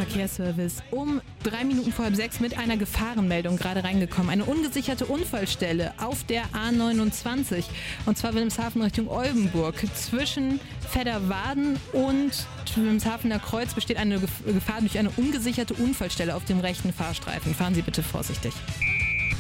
Verkehrsservice. Um 3 Minuten vor 5:30 mit einer Gefahrenmeldung gerade reingekommen. Eine ungesicherte Unfallstelle auf der A29. Und zwar Wilhelmshaven Richtung Oldenburg. Zwischen Fedderwarden und Wilhelmshavener Kreuz besteht eine Gefahr durch eine ungesicherte Unfallstelle auf dem rechten Fahrstreifen. Fahren Sie bitte vorsichtig.